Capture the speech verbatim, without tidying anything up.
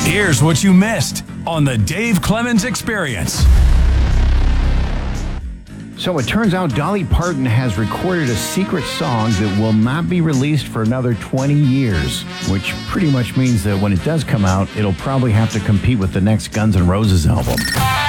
Here's what you missed on the Dave Clemens Experience. So it turns out Dolly Parton has recorded a secret song that will not be released for another twenty years, which pretty much means that when it does come out, it'll probably have to compete with the next Guns N' Roses album.